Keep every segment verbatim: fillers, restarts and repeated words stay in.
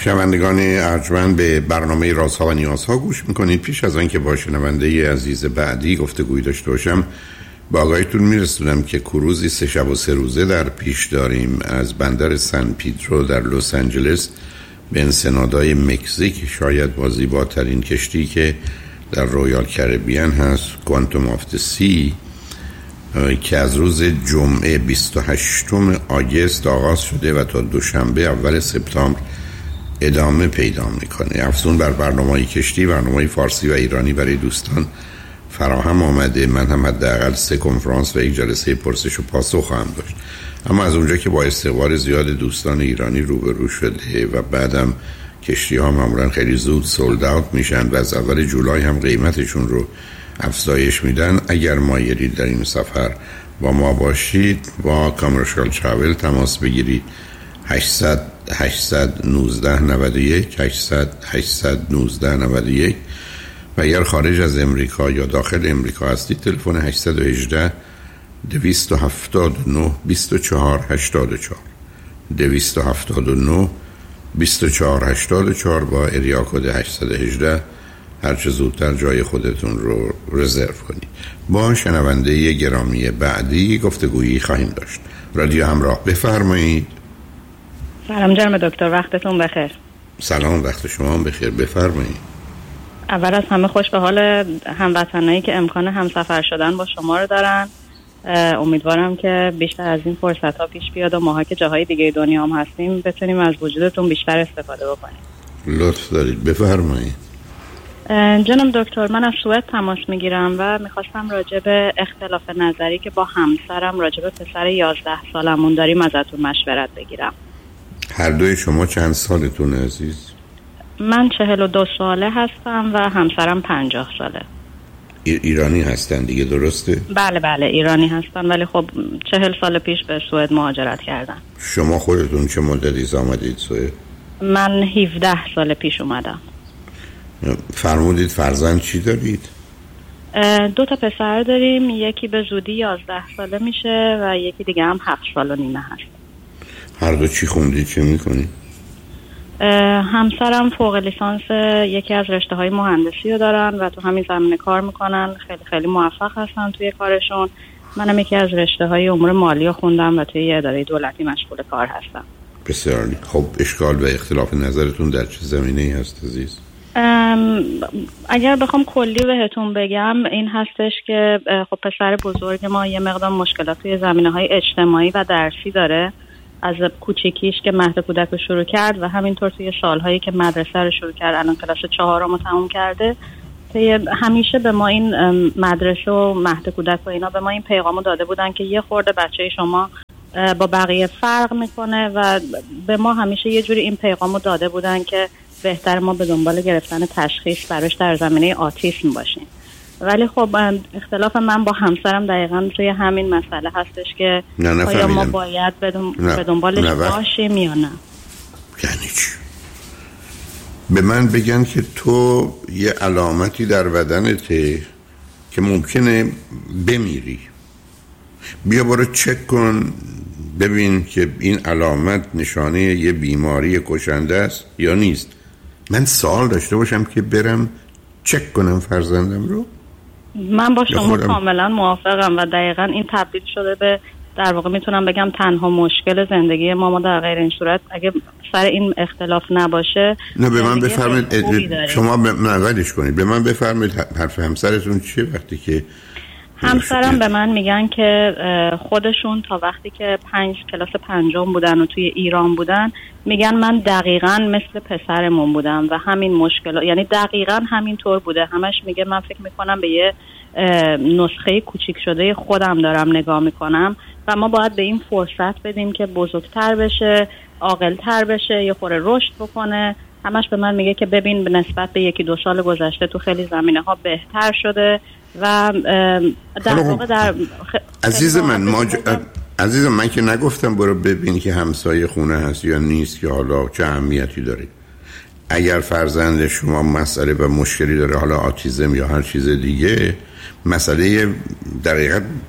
شنوندگان ارجمند به برنامه رازها و نیازها گوش میکنید. پیش از آنکه با شنونده عزیز بعدی گفتگوی داشته باشم با آگاهیتون میرسونم که کروزی سه شب و سه روزه در پیش داریم از بندر سن پیدرو در لس آنجلس به انسنادای مکزیک، شاید با زیباترین کشتی که در رویال کربیان هست، کوانتوم آف دی سی، که از روز جمعه بیست و هشتم آگوست آغاز شده و تا دوشنبه اول سپتامبر ادامه پیدا میکنه. افزون بر برنامه‌های کشتی، برنامه‌های فارسی و ایرانی برای دوستان فراهم آمده. من هم حداقل سه کنفرانس و یک جلسه پرسش و پاسخ خواهم داشت. اما از اونجا که با استقبال زیاد دوستان ایرانی روبرو شده و بعدم کشتی ها معمولا خیلی زود سولد اوت میشن و از اول جولای هم قیمتشون رو افزایش میدن، اگر مایلید در این سفر با ما باشید با کامرشال تراول تماس بگیرید. هشتصد هشتصد و نوزده نود و یک هشتصد هشتصد و نوزده نود و یک و اگر خارج از امریکا یا داخل امریکا هستید تلفن هشت یک هشت دویست و هفتاد و نه بیست و چهار هشتاد و چهار دویست و هفتاد و نه بیست و چهار هشتاد و چهار با اریا کد هشت یک هشت هر چه زودتر جای خودتون رو رزرو کنید. با شنونده گرامی بعدی گفتگویی خواهیم داشت. رادیو همراه، بفرمایید. سلام جناب دکتر، وقتتون بخیر. سلام، وقت شما هم بخیر، بفرمایید. اول از همه خوش به حال هموطنایی که امکان همسفر شدن با شما رو دارن. امیدوارم که بیشتر از این فرصت ها پیش بیاد و ماها که جاهای دیگه دنیا هم هستیم بتونیم از وجودتون بیشتر استفاده بکنیم. لطف دارید، بفرمایید. جناب دکتر، من از سوئد تماس میگیرم و میخواستم راجع به اختلاف نظری که با همسرم راجع به پسر یازده سالمون داریم ازتون مشورت بگیرم. هر دوی شما چند سالتون عزیز؟ من چهل و دو ساله هستم و همسرم پنجاه ساله. ایرانی هستن دیگه، درسته؟ بله بله ایرانی هستن، ولی خب چهل سال پیش به سوئد مهاجرت کردن. شما خودتون چه مدتی آمدید سوئد؟ من هفده سال پیش اومدم. فرمودید فرزند چی دارید؟ دو تا پسر داریم، یکی به زودی یازده ساله میشه و یکی دیگه هم هفت سال و نیمه هست. هر دو چی خوندید، چه میکنید؟ همسرم فوق لیسانس یکی از رشته های مهندسی رو دارن و تو همین زمینه کار میکنن، خیلی خیلی موفق هستن توی کارشون. منم یکی از رشته های امور مالی رو خوندم و توی یه اداره دولتی مشغول کار هستم. بسیار خب، اشکال و اختلاف نظرتون در چه زمینه‌ای هست عزیز؟ اگر بخوام کلی بهتون بگم این هستش که خب پسر بزرگ ما یه مقدار مشکلات توی زمینه‌های اجتماعی و درسی داره، از کوچیکیش که مهد کودک رو شروع کرد و همینطور توی سالهایی که مدرسه رو شروع کرد، الان کلاس چهارم رو تموم کرده، همیشه به ما این مدرسه و مهد کودک و اینا به ما این پیغامو داده بودن که یه خورده بچه شما با بقیه فرق میکنه و به ما همیشه یه جوری این پیغامو داده بودن که بهتر ما به دنبال گرفتن تشخیص براش در زمینه آتیسم باشیم. ولی خب اختلاف من با همسرم دقیقاً توی همین مسئله هستش که آیا ما باید به دنبالش باشیم یا نه. یعنی چی؟ به من بگن که تو یه علامتی در بدنته که ممکنه بمیری، بیا برو چک کن ببین که این علامت نشانه یه بیماری کشنده است یا نیست. من سوال داشته باشم که برم چک کنم فرزندم رو؟ من با شما کاملا موافقم و دقیقا این تبدیل شده به، در واقع میتونم بگم تنها مشکل زندگی ما. ما در غیر این صورت اگه سر این اختلاف نباشه نه به من بفرمایید، شما به من ولش کنید، به من بفرمایید حرف همسرتون چیه وقتی که همسرم به من میگن که خودشون تا وقتی که پنج کلاس پنجم بودن و توی ایران بودن، میگن من دقیقاً مثل پسرمون بودم و همین مشکل، یعنی دقیقاً همین طور بوده. همش میگه من فکر میکنم به یه نسخه کوچیک شده خودم دارم نگاه میکنم و ما باید به این فرصت بدیم که بزرگتر بشه، عاقل‌تر بشه، یه خورده رشد بکنه. همش به من میگه که ببین به نسبت به یکی دو سال گذشته تو خیلی زمینه‌ها بهتر شده و در واقع در عزیز من ما ج... عزیزم من که نگفتم برو ببین که همسایه خونه هست یا نیست که حالا چه اهمیتی داره. اگر فرزند شما مسئله و مشکلی داره، حالا آتیزم یا هر چیز دیگه، مسئله دقیقاً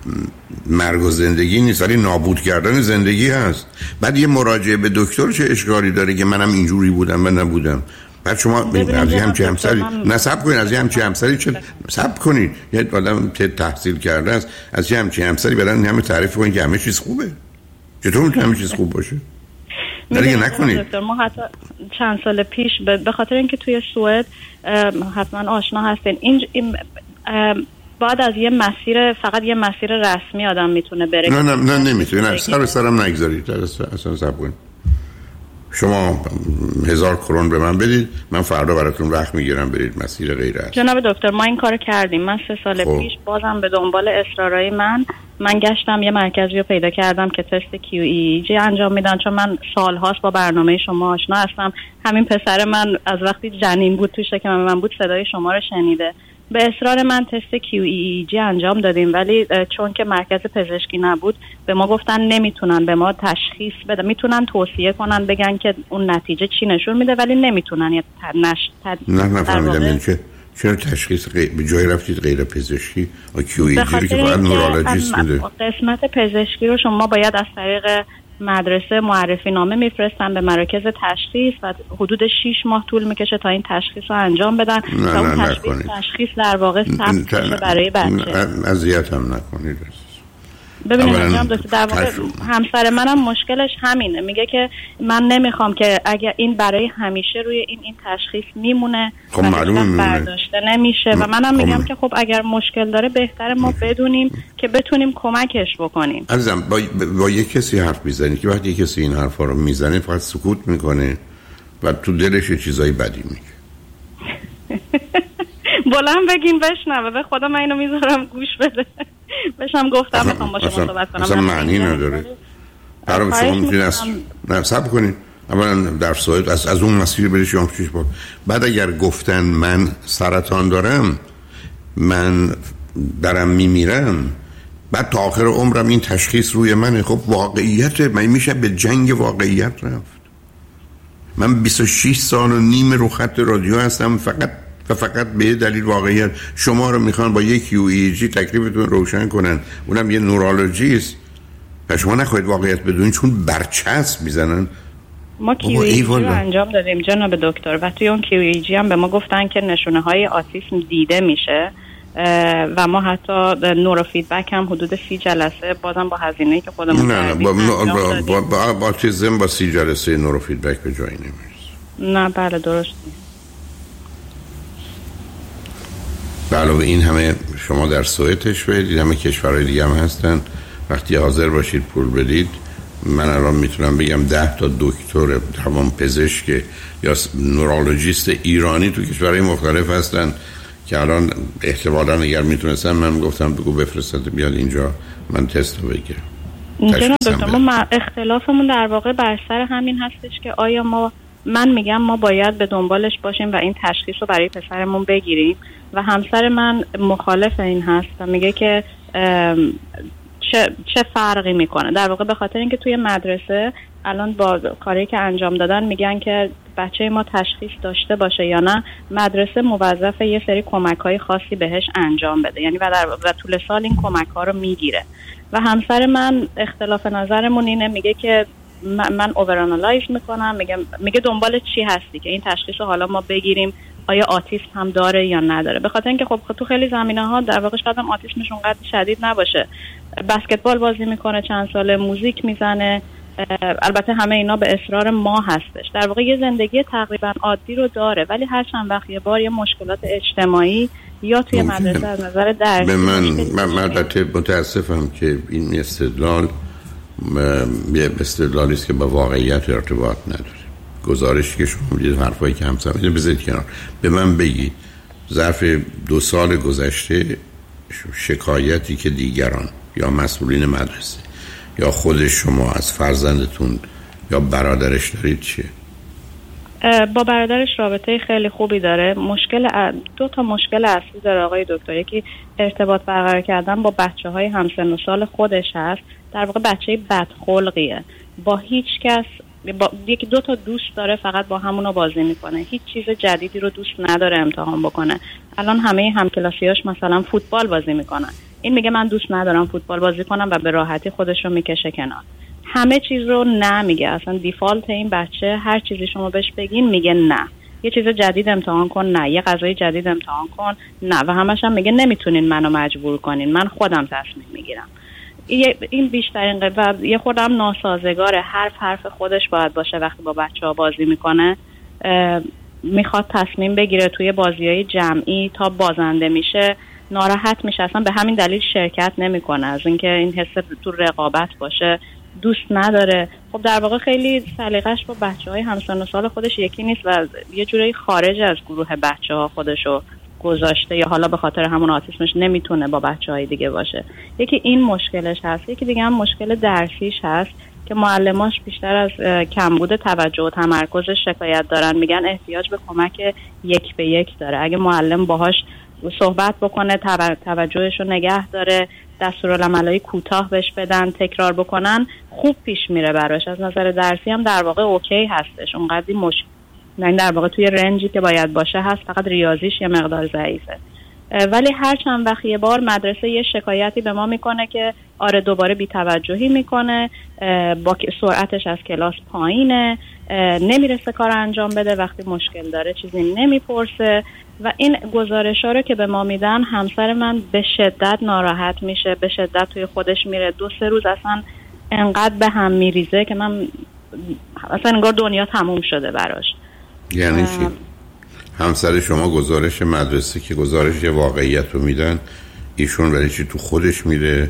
مرگ و زندگی نیست، ولی نابود کردن زندگی هست. بعد یه مراجعه به دکتر چه اشکالی داره که منم اینجوری بودم و نبودم؟ بعد شما از یه همچه همسری نصب کنید، از یه همچه همسری چه نصب کنید؟ یه آدم تحصیل کرده است، از یه همچه همسری بدن همه تعریف کنید که همه چیز خوبه. چطور میتونه همه چیز خوب باشه؟ دیگه نکنید. ما حتی چند سال پیش به خاطر اینکه توی سوئد حتما آشنا هستین، این بعد از یه مسیر، فقط یه مسیر رسمی آدم میتونه بره. نه نه نه نمیتونه. نه سر به سرم نگذارید. اصلا صبر کنید. شما هزار کرون به من بدید، من فردا براتون وقت میگیرم برید مسیر غیر رسمی. جناب دکتر ما این کارو کردیم. من سه سال خب. پیش بازم به دنبال اصرارای من من گشتم یه مرکزی رو پیدا کردم که تست کیو ای جی انجام میدن، چون من سالهاست با برنامه شما آشنا هستم. همین پسر من از وقتی جنین بود تو شکم من بود صدای شما رو شنیده. به اصرار من تست کیو ای جی انجام دادیم، ولی چون که مرکز پزشکی نبود به ما گفتن نمیتونن به ما تشخیص بدن. میتونن توصیه کنن بگن که اون نتیجه چی نشون میده، ولی نمیتونن یه نش تد... نه نفهمیدم این که چرا تشخیص غیر... به جای رفتید غیر پزشکی و کیو ای جی که فقط نورولوژیست میده؟ قسمت پزشکی رو شما باید از طریق مدرسه معرفی نامه میفرستن به مراکز تشخیص و حدود شش ماه طول میکشه تا این تشخیص رو انجام بدن. نه تا اون نه تشخیص, نکنید. تشخیص در واقع ثبت بشه برای بچه. اذیت هم نکنید. ببینید انجام داده در واقع همسر منم مشکلش همینه. میگه که من نمیخوام که اگر این برای همیشه روی این این تشخیص میمونه، خب معلومه میمونه، برداشته نمیشه و منم میگم که خب اگر مشکل داره بهتره ما بدونیم که بتونیم کمکش بکنیم. عزیزم با, با یک کسی حرف میزنی که وقتی کسی این حرفا رو میزنه فقط سکوت میکنه و تو دلش چیزای بدی میگه. بلند بگین بشنوه. به خدا من اینو میذارم گوش بده. بشم گفتم میخوام با شما صحبت کنم. اصلا معنی نداره. برای شما میتونید از نه صبر کنید. اولا در سوئد از از اون مسیر برید شما پیش با. بعد اگر گفتن من سرطان دارم، من درم میمیرم، بعد تا آخر عمرم این تشخیص روی منه، خب واقعیت من میشه به جنگ واقعیت رفت. من بیست و شش سال و نیم رو خط رادیو هستم فقط و فقط به دلیل واقعیت شما رو میخوان با یک کیو ای جی تکلیفتون روشن کنن، اونم یه نورولوژیست، و شما نخواهید واقعیت بدونید چون برچسب میزنن. ما کیو ای جی رو انجام دادیم جناب دکتر و توی اون کیو ای جی هم به ما گفتن که نشونه های آتیسم دیده میشه و ما حتی نورو فیدبک هم حدود سی جلسه بازم با هزینه‌ای که خودمون نه نه با با, با, با, با آتیسم با سی جلسه نورو فیدبک به جایی نمیرسه. نه بله درست. علاوه این همه شما در سوئد تشریح بدید، همه کشورهای دیگه هم هستن. وقتی حاضر باشید پول بدید، من الان میتونم بگم ده تا دکتر تمام پزشک یا نورولوژیست ایرانی تو کشورهای مختلف هستن که الان احتمالاً اگر میتونستم من گفتم بگو بفرستید بیاد اینجا من تست رو بگیرم. اینجا دکتر ما اختلافمون در واقع بر سر همین هستش که آیا ما من میگم ما باید به دنبالش باشیم و این تشخیص رو برای پسرمون بگیریم و همسر من مخالف این هست و میگه که چه چه فرقی میکنه. در واقع به خاطر اینکه توی مدرسه الان با کاری که انجام دادن میگن که بچه ما تشخیص داشته باشه یا نه، مدرسه موظف یه سری کمک‌های خاصی بهش انجام بده، یعنی و در و طول سال این کمک‌ها رو میگیره. و همسر من اختلاف نظرمون اینه، میگه که من اوورانالایز میکنم، میگم میگه دنبال چی هستی که این تشخیص رو حالا ما بگیریم، آیا آتیسم هم داره یا نداره. به خاطر اینکه خب تو خیلی زمینه‌ها در واقع شاید هم آتیسمش اونقدر شدید نباشه، بسکتبال بازی میکنه چند ساله، موزیک میزنه، البته همه اینا به اصرار ما هستش. در واقع یه زندگی تقریبا عادی رو داره، ولی هر چند وقت یه بار یه مشکلات اجتماعی یا توی مدرسه از نظر درسی به من من البته متاسفم که این استدلال یه استدلالی است که با واقعیت ارتباط نداره. گزارشی که شما میدید، حرفایی که همسر میدید بذارید کنار. به من بگید ظرف دو سال گذشته شکایتی که دیگران یا مسئولین مدرسه یا خود شما از فرزندتون یا برادرش دارید چیه؟ با برادرش رابطه خیلی خوبی داره. مشکل دو تا مشکل اصلی داره آقای دکتر. یکی ارتباط برقرار کردن با بچه های همسن و سال خودش هست. در واقع بچه بدخلقیه، با هیچ کس با یکی دو تا دوست داره، فقط با همونو بازی میکنه، هیچ چیز جدیدی رو دوست نداره امتحان بکنه. الان همه همکلاسیاش مثلا فوتبال بازی میکنن، این میگه من دوست ندارم فوتبال بازی کنم و به راحتی خودش رو میکشه کنار. همه چیز رو نه میگه، اصلا دیفالت این بچه هر چیزی شما بهش بگین میگه نه. یه چیز جدید امتحان کن نه، یه غذای جدید امتحان کن نه، و همش هم میگه نمیتونین منو مجبور کنین، من خودم تصمیم میگیرم. این بیشترین قبل یه خودم ناسازگاره، حرف حرف خودش باید باشه. وقتی با بچه‌ها بازی میکنه میخواد تصمیم بگیره توی بازی‌های جمعی تا بازنده میشه ناراحت میشه، اصلا به همین دلیل شرکت نمیکنه، از اینکه این حس تو رقابت باشه دوست نداره. خب در واقع خیلی سلیقش با بچه‌های همسن و سال خودش یکی نیست و یه جوری خارج از گروه بچه‌ها خودشو گذاشته، یا حالا به خاطر همون آتیسمش نمیتونه با بچه‌های دیگه باشه. یکی این مشکلش هست، یکی دیگه هم مشکل درسیش هست که معلماش بیشتر از کمبود توجه و تمرکزش شکایت دارن، میگن احتیاج به کمک یک به یک داره. اگه معلم باهاش صحبت بکنه، توجهش رو نگه داره، دستورالعملای کوتاه بهش بدن، تکرار بکنن، خوب پیش میره براش. از نظر درسی هم در واقع اوکی هستش، اونقدی مشکل نه، در واقع توی رنجی که باید باشه هست، فقط ریاضیش یه مقدار ضعیفه. ولی هر چند وقت یه بار مدرسه یه شکایتی به ما میکنه که آره دوباره بی‌توجهی میکنه، با سرعتش از کلاس پایینه، نمیرسه کار انجام بده، وقتی مشکل داره چیزی نمیپرسه. و این گزارش‌ها رو که به ما میدن همسر من به شدت ناراحت میشه، به شدت توی خودش میره، دو سه روز اصلا انقدر به هم میریزه که من اصلا انگار دنیا تموم شده براش. یعنی چی؟ همسر شما گزارش مدرسه که گزارش واقعیت رو میدن، ایشون ولی چی تو خودش میره؟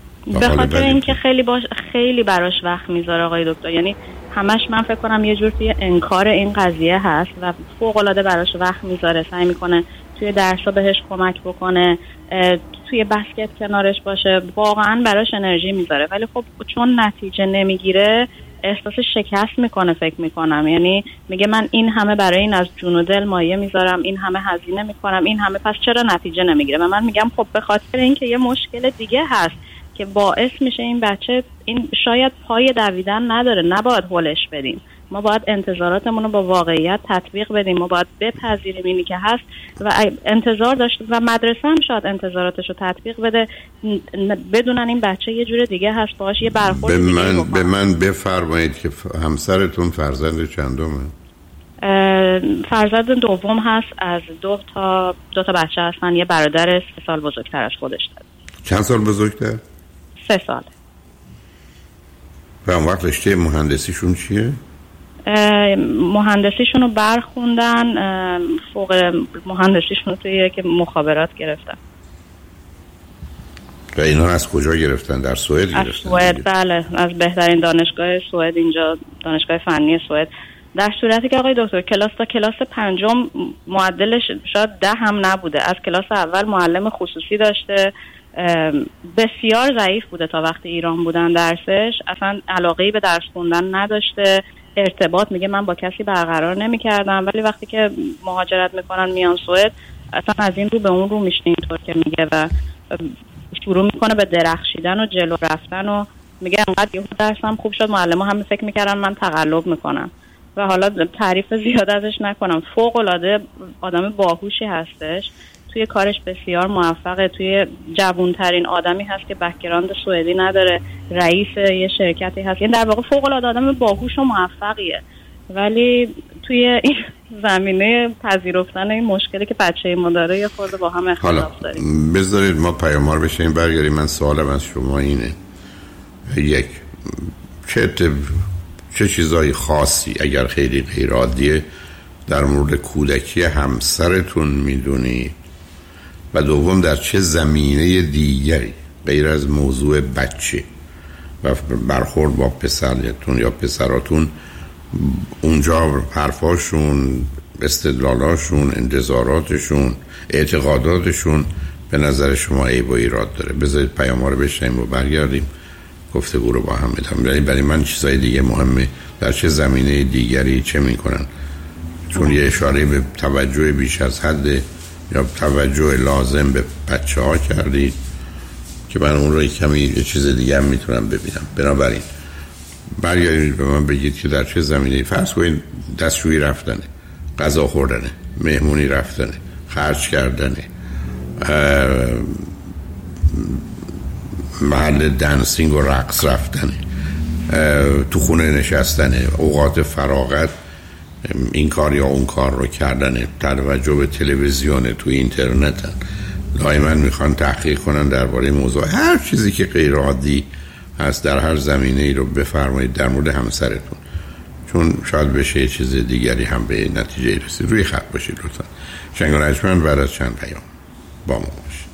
به خاطر اینکه خیلی باش خیلی براش وقت میذاره آقای دکتر، یعنی همش من فکر کنم یه جور توی انکار این قضیه هست و فوق العاده براش وقت میذاره، سعی میکنه توی درسا بهش کمک بکنه، توی بسکت کنارش باشه، واقعا براش انرژی میذاره. ولی خب چون نتیجه نمیگیره احساس شکست میکنه فکر میکنم، یعنی میگه من این همه برای این از جون و دل مایه میذارم، این همه هزینه میکنم، این همه، پس چرا نتیجه نمیگیره؟ و من میگم خب به خاطر اینکه یه مشکل دیگه هست که باعث میشه این بچه این شاید پای دویدن نداره، نباید هولش بدیم، ما باید انتظاراتمون رو با واقعیت تطبیق بدیم، ما باید بپذیریم اینی که هست و انتظار داشت و مدرسه هم شاید انتظاراتش رو تطبیق بده، بدونن این بچه یه جور دیگه هست، باهاش یه برخورد به دیگه من بکنن. به من بفرمایید که همسرتون فرزند چندمه؟ فرزند دوم هست، از دو تا دو تا بچه هستن، یه برادر سه سال بزرگتر از خودش داره. چند سال بزرگتر؟ سه سال. و اون وقت رشته مهندسیشون چیه؟ مهندسیشون رو برخوندن، فوق مهندسیشون رو توی که مخابرات گرفتن. و اینا از کجا گرفتن؟ در سوئد گرفتن؟ از سوئد، بله، از بهترین دانشگاه سوئد، اینجا دانشگاه فنی سوئد. در صورتی که آقای دکتر کلاس تا کلاس پنجم معدلش شاید ده هم نبوده، از کلاس اول معلم خصوصی داشته، بسیار ضعیف بوده تا وقتی ایران بودن درسش، اصلا علاقه‌ای به درس خوندن نداشته، ارتباط میگه من با کسی برقرار نمی کردم، ولی وقتی که مهاجرت میکنن میان سوئد اصلا از این رو به اون رو میشته اینطور که میگه و شروع میکنه به درخشیدن و جلو رفتن و میگه انقدر یهو درسم خوب شد معلم ها همه فکر میکردن من تقلب میکنم و حالا تعریف زیاد ازش نکنم، فوق العاده آدم باهوشی هستش، توی کارش بسیار موفقه، توی جوانترین آدمی هست که بک‌گراند سوئدی نداره، رئیس یه شرکتی هست، یعنی در واقع فوق العاده آدم باهوش و موفقیه، ولی توی این زمینه پذیرفتن این مشکلی که بچه ما داره یه خورده با هم اختلاف داریم. حالا بذارید ما پیام‌آور بشیم برگردیم. من سوالم از شما اینه، یک، چه چه چیزای خاصی اگر خیلی غیر عادیه در مورد کودکی همسرتون میدونی؟ و دوم، در چه زمینه دیگری غیر از موضوع بچه و برخورد با پسرتون یا پسراتون اونجا حرفاشون، استدلالاشون، انتظاراتشون، اعتقاداتشون به نظر شما عیب و ایراد داره؟ بذارید پیام‌ها رو بشنویم و برگردیم گفتگو رو با هم بدم. برای من چیزای دیگه مهمه، در چه زمینه دیگری چه میکنن، چون یه اشاره به توجه بیش از حد یا توجه لازم به بچه ها کردید که من اون رو کمی یه چیز دیگه هم میتونم ببینم. بنابراین برگردید به من بگید که در چه زمینه، فرض کنید دستشویی رفتنه، غذا خوردنه، مهمونی رفتنه، خرج کردنه، محل دنسینگ و رقص رفتنه، تو خونه نشستنه، اوقات فراغت این کار یا اون کار رو کردنه، توجه به تلویزیون، تو اینترنت هن. دائما میخوان تحقیق کنن درباره موضوع، هر چیزی که غیر عادی هست در هر زمینه ای رو بفرمایید در مورد همسرتون، چون شاید بشه یه چیز دیگری هم به نتیجه رسید. روی خط باشید لطفا. شنگ و رجمن بعد از چند پیام با ما باشید.